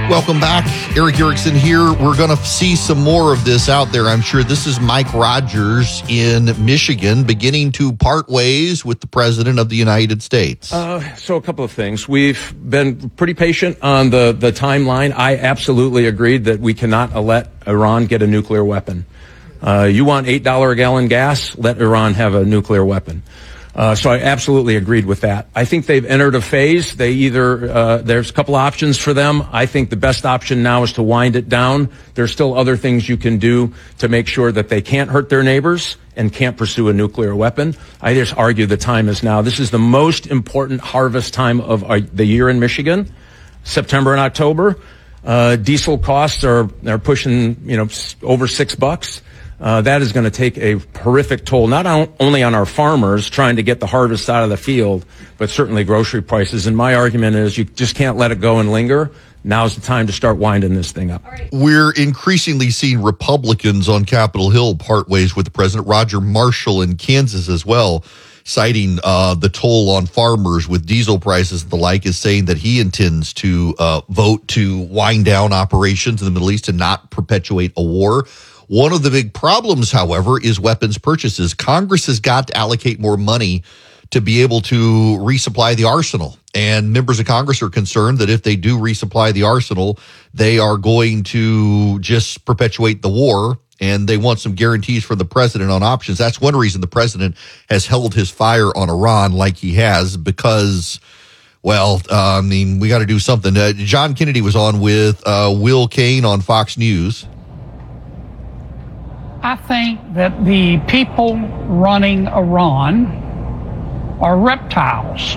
Welcome back. Erick Erickson here. We're going to see some more of this out there, I'm sure. This is Mike Rogers in Michigan beginning to part ways with the President of the United States. So a couple of things. We've been pretty patient on the timeline. I absolutely agreed that we cannot let Iran get a nuclear weapon. You want $8 a gallon gas? Let Iran have a nuclear weapon. So I absolutely agreed with that. I think they've entered a phase. There's a couple options for them. I think the best option now is to wind it down. There's still other things you can do to make sure that they can't hurt their neighbors and can't pursue a nuclear weapon. I just argue the time is now. This is the most important harvest time of the year in Michigan, September and October. Diesel costs are pushing, over $6. That is going to take a horrific toll, not only on our farmers trying to get the harvest out of the field, but certainly grocery prices. And my argument is you just can't let it go and linger. Now's the time to start winding this thing up. We're increasingly seeing Republicans on Capitol Hill part ways with the president. Roger Marshall in Kansas as well, citing the toll on farmers with diesel prices and the like, is saying that he intends to vote to wind down operations in the Middle East and not perpetuate a war. One of the big problems, however, is weapons purchases. Congress has got to allocate more money to be able to resupply the arsenal. And members of Congress are concerned that if they do resupply the arsenal, they are going to just perpetuate the war. And they want some guarantees from the president on options. That's one reason the president has held his fire on Iran like he has, because, we got to do something. John Kennedy was on with Will Cain on Fox News. I think that the people running Iran are reptiles.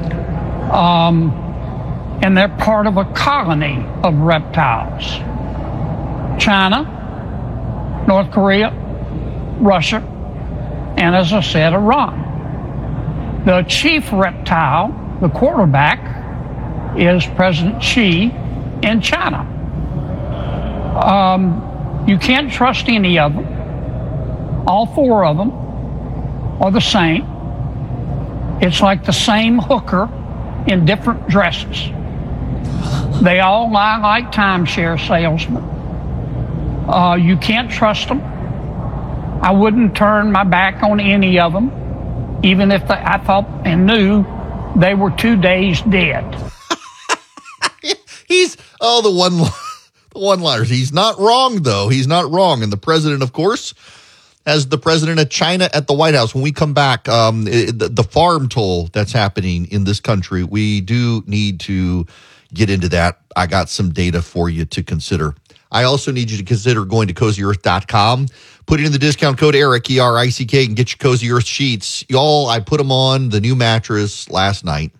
And they're part of a colony of reptiles. China, North Korea, Russia, and as I said, Iran. The chief reptile, the quarterback, is President Xi in China. You can't trust any of them. All four of them are the same. It's like the same hooker in different dresses. They all lie like timeshare salesmen. You can't trust them. I wouldn't turn my back on any of them, even if I thought and knew they were 2 days dead. He's, the one-liners. He's not wrong, though. He's not wrong. And the president, of course, as the president of China at the White House, when we come back, the farm toll that's happening in this country, we do need to get into that. I got some data for you to consider. I also need you to consider going to CozyEarth.com, put in the discount code ERICK, E-R-I-C-K, and get your Cozy Earth sheets. Y'all, I put them on the new mattress last night,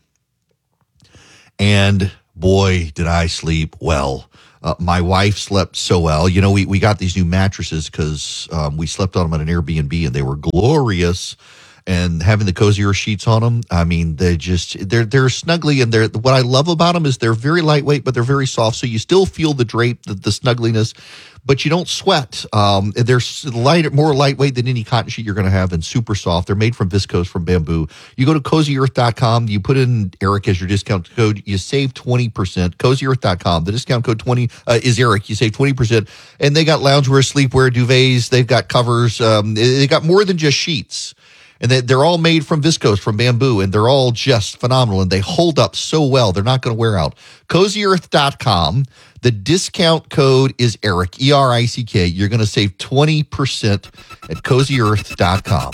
and boy, did I sleep well. My wife slept so well. You know, we got these new mattresses because we slept on them at an Airbnb, and they were glorious. And having the Cozy Earth sheets on them, I mean, they're snuggly, and what I love about them is they're very lightweight, but they're very soft. So you still feel the drape, the snuggliness, but you don't sweat. They're more lightweight than any cotton sheet you're going to have, and super soft. They're made from viscose, from bamboo. You go to CozyEarth.com, you put in Eric as your discount code, you save 20%. CozyEarth.com, the discount code 20 is Eric. You save 20%, and they got loungewear, sleepwear, duvets. They've got covers. They got more than just sheets. And they're all made from viscose, from bamboo, and they're all just phenomenal, and they hold up so well. They're not going to wear out. CozyEarth.com. The discount code is Erick, E-R-I-C-K. You're going to save 20% at CozyEarth.com.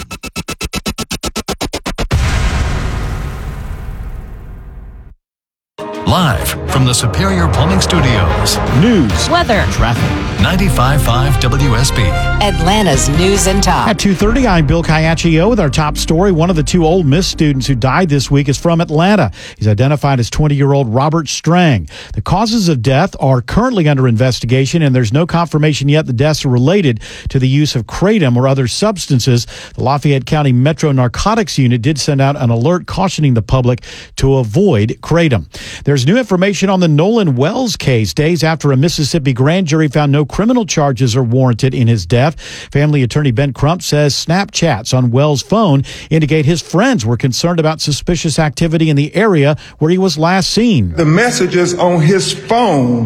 Live from the Superior Plumbing Studios. News, weather, traffic. 95.5 WSB. Atlanta's News and Talk. At 2:30, I'm Bill Caiaccio with our top story. One of the two Ole Miss students who died this week is from Atlanta. He's identified as 20-year-old Robert Strang. The causes of death are currently under investigation, and there's no confirmation yet the deaths are related to the use of kratom or other substances. The Lafayette County Metro Narcotics Unit did send out an alert cautioning the public to avoid kratom. There's new information on the Nolan Wells case. Days after a Mississippi grand jury found no criminal charges are warranted in his death. Family attorney Ben Crump says Snapchats on Wells' phone indicate his friends were concerned about suspicious activity in the area where he was last seen. The messages on his phone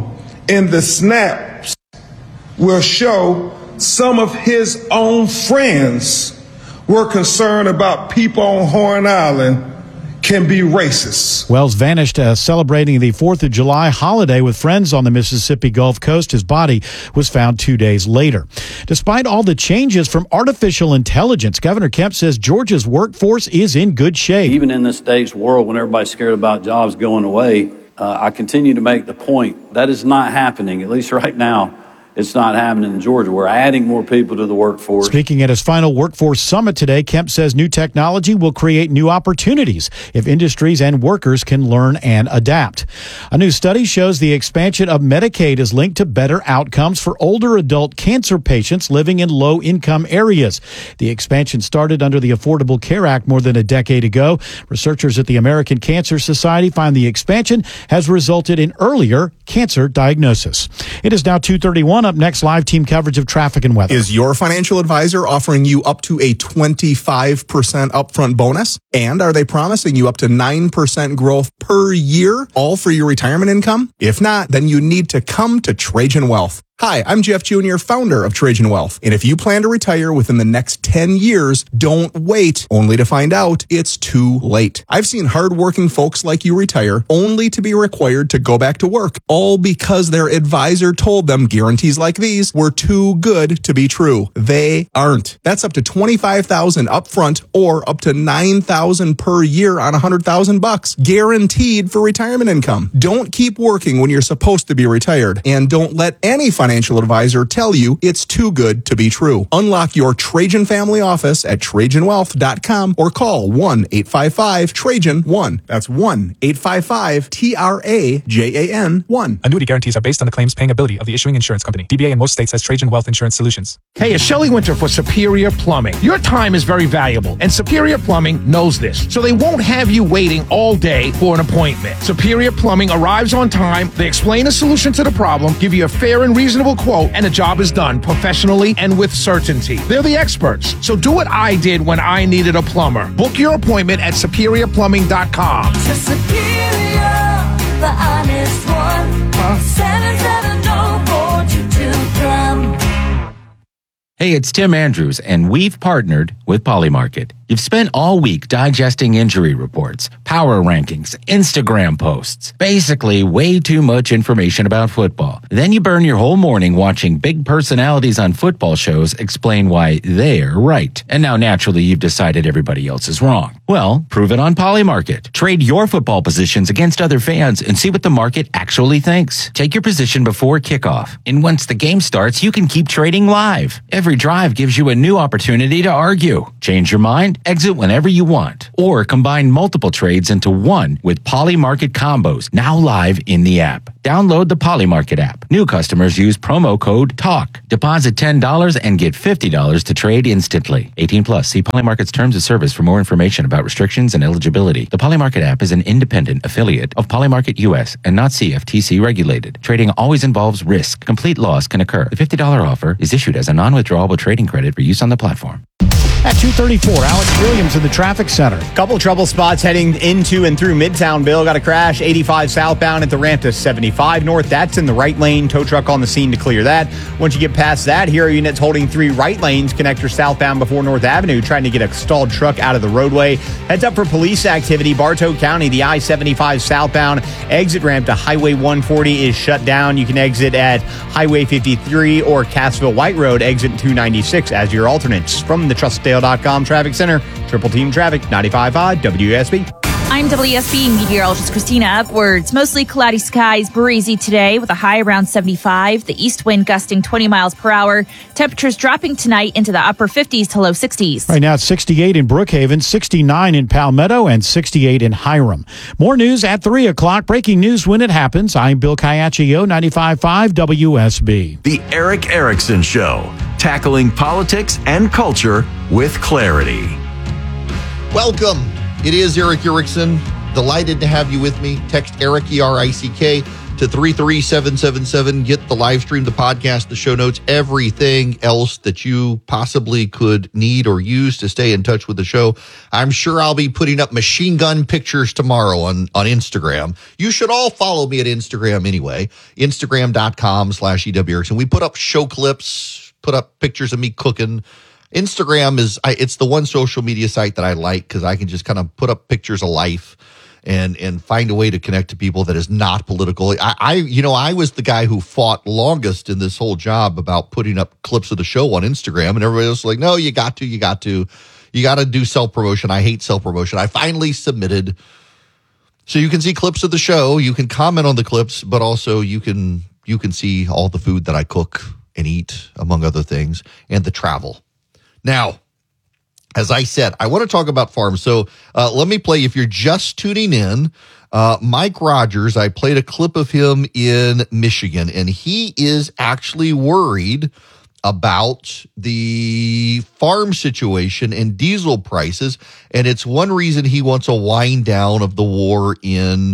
in the snaps will show some of his own friends were concerned about people on Horn Island can be racist. Wells vanished celebrating the 4th of July holiday with friends on the Mississippi Gulf Coast. His body was found 2 days later. Despite all the changes from artificial intelligence, Governor Kemp says Georgia's workforce is in good shape. Even in this stage world, when everybody's scared about jobs going away, I continue to make the point that is not happening, at least right now. It's not happening in Georgia. We're adding more people to the workforce. Speaking at his final workforce summit today, Kemp says new technology will create new opportunities if industries and workers can learn and adapt. A new study shows the expansion of Medicaid is linked to better outcomes for older adult cancer patients living in low-income areas. The expansion started under the Affordable Care Act more than a decade ago. Researchers at the American Cancer Society find the expansion has resulted in earlier cancer diagnosis. It is now 2:31. Up next, live team coverage of traffic and weather. Is your financial advisor offering you up to a 25% upfront bonus? And are they promising you up to 9% growth per year, all for your retirement income? If not, then you need to come to Trajan Wealth. Hi, I'm Jeff Jr., founder of Trajan Wealth. And if you plan to retire within the next 10 years, don't wait only to find out it's too late. I've seen hardworking folks like you retire only to be required to go back to work, all because their advisor told them guarantees like these were too good to be true. They aren't. That's up to $25,000 upfront or up to $9,000 per year on $100,000 guaranteed for retirement income. Don't keep working when you're supposed to be retired, and don't let any financial advisor tell you it's too good to be true. Unlock your Trajan family office at TrajanWealth.com or call 1-855-TRAJAN-1. That's 1-855-TRAJAN-1. Annuity guarantees are based on the claims paying ability of the issuing insurance company. DBA in most states has Trajan Wealth Insurance Solutions. Hey, it's Shelley Winter for Superior Plumbing. Your time is very valuable, and Superior Plumbing knows this, so they won't have you waiting all day for an appointment. Superior Plumbing arrives on time, they explain a solution to the problem, give you a fair and reasonable quote, and the job is done professionally and with certainty. They're the experts, so do what I did when I needed a plumber. Book your appointment at SuperiorPlumbing.com. Superior, the honest one. 770-4222. Hey, it's Tim Andrews, and we've partnered with Polymarket. You've spent all week digesting injury reports, power rankings, Instagram posts, basically way too much information about football. Then you burn your whole morning watching big personalities on football shows explain why they're right. And now naturally you've decided everybody else is wrong. Well, prove it on Polymarket. Trade your football positions against other fans and see what the market actually thinks. Take your position before kickoff. And once the game starts, you can keep trading live. Every drive gives you a new opportunity to argue. Change your mind? Exit whenever you want. Or combine multiple trades into one with Polymarket combos, now live in the app. Download the Polymarket app. New customers use promo code TALK. Deposit $10 and get $50 to trade instantly. 18 plus. See Polymarket's terms of service for more information about restrictions and eligibility. The Polymarket app is an independent affiliate of Polymarket US and not CFTC regulated. Trading always involves risk. Complete loss can occur. The $50 offer is issued as a non-withdrawable trading credit for use on the platform. At 2:34, Alex Williams in the traffic center. Couple trouble spots heading into and through Midtown, Bill. Got a crash 85 southbound at the ramp to 75 north. That's in the right lane. Tow truck on the scene to clear that. Once you get past that, here are units holding 3 right lanes. Connector southbound before North Avenue, trying to get a stalled truck out of the roadway. Heads up for police activity. Bartow County, the I-75 southbound exit ramp to Highway 140 is shut down. You can exit at Highway 53 or Cassville White Road, exit 296 as your alternates. From the TrustDale.com Traffic Center, Triple Team Traffic, 95.5 WSB. I'm WSB meteorologist Christina Upwards. Mostly cloudy skies, breezy today with a high around 75. The east wind gusting 20 miles per hour. Temperatures dropping tonight into the upper 50s to low 60s. Right now it's 68 in Brookhaven, 69 in Palmetto, and 68 in Hiram. More news at 3 o'clock. Breaking news when it happens. I'm Bill Caiaccio, 95.5 WSB. The Erick Erickson Show, tackling politics and culture with clarity. Welcome. It is Erick Erickson. Delighted to have you with me. Text Erick, E-R-I-C-K, to 33777. Get the live stream, the podcast, the show notes, everything else that you possibly could need or use to stay in touch with the show. I'm sure I'll be putting up machine gun pictures tomorrow on Instagram. You should all follow me at Instagram anyway, Instagram.com/EW Erickson. We put up show clips, put up pictures of me cooking. Instagram it's the one social media site that I like because I can just kind of put up pictures of life and find a way to connect to people that is not political. I was the guy who fought longest in this whole job about putting up clips of the show on Instagram, and everybody else was like, no, you got to do self-promotion. I hate self-promotion. I finally submitted. So you can see clips of the show. You can comment on the clips, but also you can see all the food that I cook and eat, among other things, and the travel. Now, as I said, I want to talk about farms. So let me play, if you're just tuning in, Mike Rogers, I played a clip of him in Michigan, and he is actually worried about the farm situation and diesel prices. And it's one reason he wants a wind down of the war in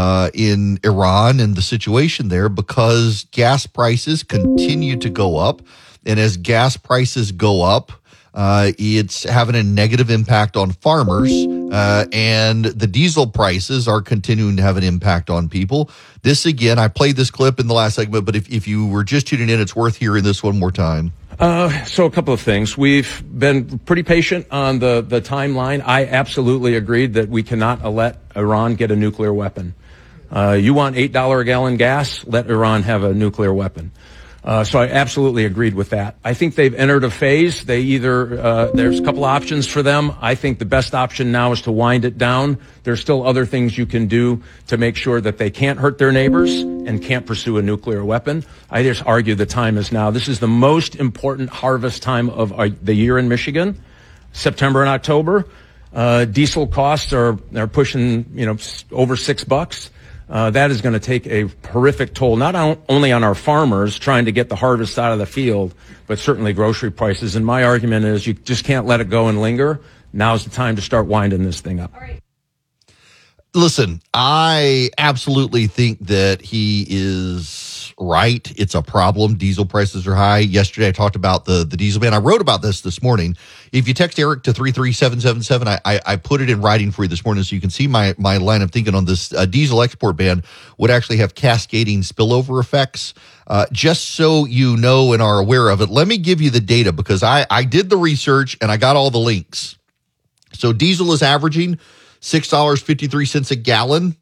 Iran and the situation there, because gas prices continue to go up. And as gas prices go up, it's having a negative impact on farmers, and the diesel prices are continuing to have an impact on people. This, again, I played this clip in the last segment, but if you were just tuning in, it's worth hearing this one more time. So a couple of things. We've been pretty patient on the timeline. I absolutely agreed that we cannot let Iran get a nuclear weapon. You want $8 a gallon gas? Let Iran have a nuclear weapon. So I absolutely agreed with that. I think they've entered a phase. They either, there's a couple options for them. I think the best option now is to wind it down. There's still other things you can do to make sure that they can't hurt their neighbors and can't pursue a nuclear weapon. I just argue the time is now. This is the most important harvest time of the year in Michigan, September and October. Diesel costs are pushing, over $6. That is going to take a horrific toll, not only on our farmers trying to get the harvest out of the field, but certainly grocery prices. And my argument is you just can't let it go and linger. Now's the time to start winding this thing up. All right. Listen, I absolutely think that he is right. It's a problem. Diesel prices are high. Yesterday, I talked about the diesel ban. I wrote about this morning. If you text Eric to 33777, I put it in writing for you this morning so you can see my line of thinking on this. Diesel export ban would actually have cascading spillover effects. Just so you know and are aware of it, let me give you the data because I did the research and I got all the links. So diesel is averaging $6.53 a gallon.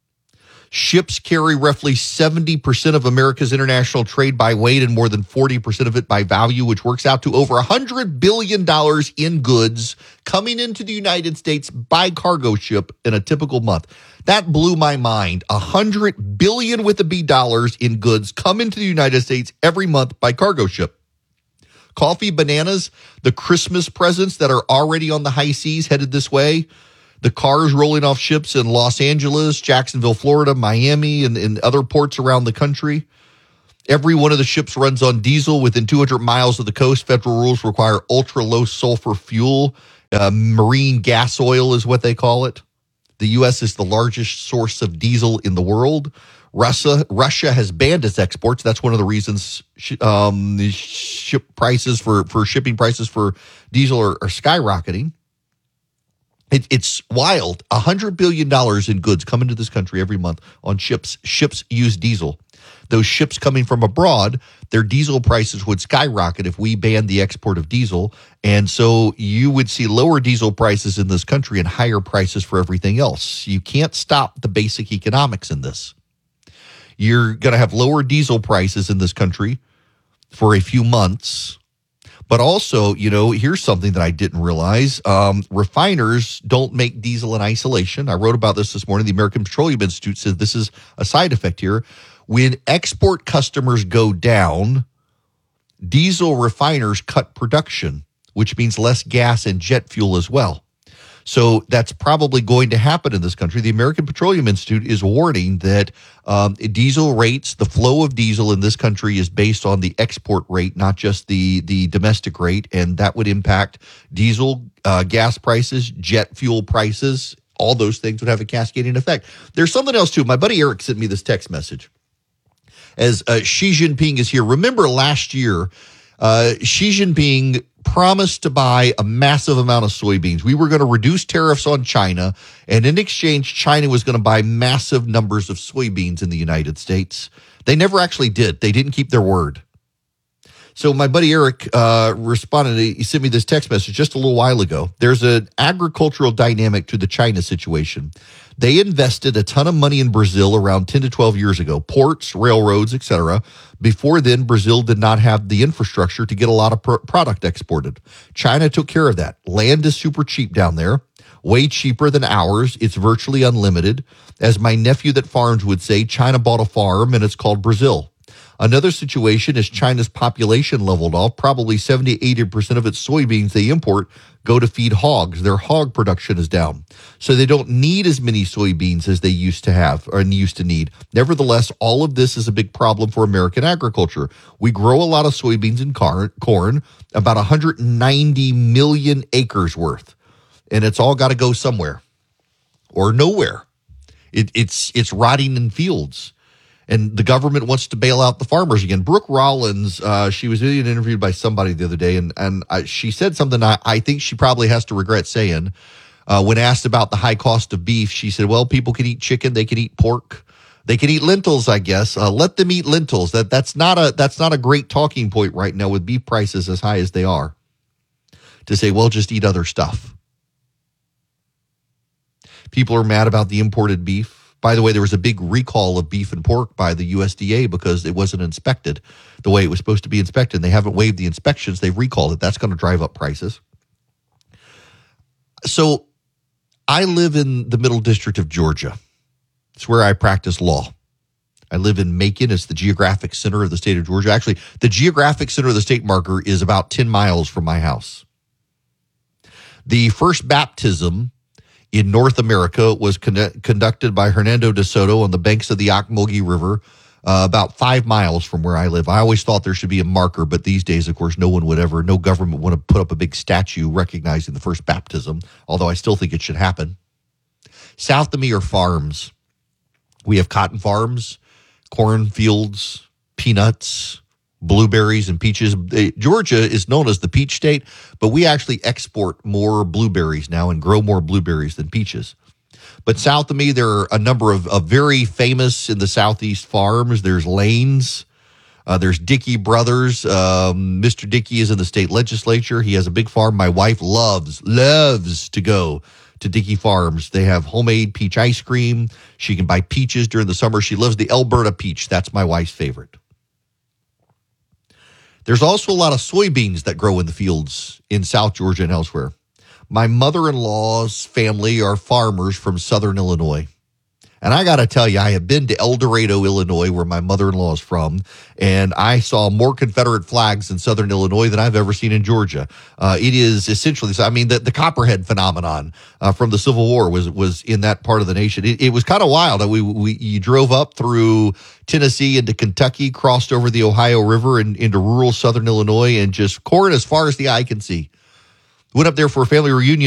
Ships carry roughly 70% of America's international trade by weight and more than 40% of it by value, which works out to over $100 billion in goods coming into the United States by cargo ship in a typical month. That blew my mind. $100 billion with a B dollars in goods come into the United States every month by cargo ship. Coffee, bananas, the Christmas presents that are already on the high seas headed this way. The cars rolling off ships in Los Angeles, Jacksonville, Florida, Miami, and other ports around the country. Every one of the ships runs on diesel within 200 miles of the coast. Federal rules require ultra-low sulfur fuel. Marine gas oil is what they call it. The U.S. is the largest source of diesel in the world. Russia has banned its exports. That's one of the reasons shipping prices for diesel are skyrocketing. It's wild. $100 billion in goods come into this country every month on ships. Ships use diesel. Those ships coming from abroad, their diesel prices would skyrocket if we banned the export of diesel. And so you would see lower diesel prices in this country and higher prices for everything else. You can't stop the basic economics in this. You're going to have lower diesel prices in this country for a few months. But also, here's something that I didn't realize. Refiners don't make diesel in isolation. I wrote about this morning. The American Petroleum Institute says this is a side effect here. When export customers go down, diesel refiners cut production, which means less gas and jet fuel as well. So that's probably going to happen in this country. The American Petroleum Institute is warning that diesel rates, the flow of diesel in this country is based on the export rate, not just the domestic rate. And that would impact diesel, gas prices, jet fuel prices. All those things would have a cascading effect. There's something else too. My buddy Eric sent me this text message. as Xi Jinping is here. Remember last year, Xi Jinping promised to buy a massive amount of soybeans. We were going to reduce tariffs on China, and in exchange, China was going to buy massive numbers of soybeans in the United States. They never actually did. They didn't keep their word. So my buddy Eric responded. He sent me this text message just a little while ago. There's an agricultural dynamic to the China situation. They invested a ton of money in Brazil around 10 to 12 years ago, ports, railroads, etc. Before then, Brazil did not have the infrastructure to get a lot of product exported. China took care of that. Land is super cheap down there, way cheaper than ours. It's virtually unlimited. As my nephew that farms would say, China bought a farm and it's called Brazil. Another situation is China's population leveled off. Probably 70-80% of its soybeans they import go to feed hogs. Their hog production is down. So they don't need as many soybeans as they used to have or used to need. Nevertheless, all of this is a big problem for American agriculture. We grow a lot of soybeans and corn, about 190 million acres worth. And it's all got to go somewhere or nowhere. It's rotting in fields. And the government wants to bail out the farmers again. Brooke Rollins, she was being interviewed by somebody the other day, and she said something I think she probably has to regret saying. When asked about the high cost of beef, she said, well, people can eat chicken, they can eat pork, they can eat lentils, I guess. Let them eat lentils. That's not a great talking point right now with beef prices as high as they are. To say, well, just eat other stuff. People are mad about the imported beef. By the way, there was a big recall of beef and pork by the USDA because it wasn't inspected the way it was supposed to be inspected. They haven't waived the inspections. They've recalled it. That's going to drive up prices. So I live in the Middle District of Georgia. It's where I practice law. I live in Macon. It's the geographic center of the state of Georgia. Actually, the geographic center of the state marker is about 10 miles from my house. The first baptism in North America was conducted by Hernando de Soto on the banks of the Ocmulgee River, about 5 miles from where I live. I always thought there should be a marker, but these days, of course, no government want to put up a big statue recognizing the first baptism, although I still think it should happen. South of me are farms. We have cotton farms, cornfields, peanuts, blueberries and peaches. Georgia is known as the peach state, but we actually export more blueberries now and grow more blueberries than peaches. But south of me, there are a number of very famous in the Southeast farms. There's Lane's. There's Dickey Brothers. Mr. Dickey is in the state legislature. He has a big farm. My wife loves to go to Dickey Farms. They have homemade peach ice cream. She can buy peaches during the summer. She loves the Alberta peach. That's my wife's favorite. There's also a lot of soybeans that grow in the fields in South Georgia and elsewhere. My mother-in-law's family are farmers from Southern Illinois. And I got to tell you, I have been to El Dorado, Illinois, where my mother-in-law is from, and I saw more Confederate flags in Southern Illinois than I've ever seen in Georgia. It is essentially, the Copperhead phenomenon from the Civil War was in that part of the nation. It was kind of wild. You drove up through Tennessee into Kentucky, crossed over the Ohio River and into rural Southern Illinois, and just corn as far as the eye can see. Went up there for a family reunion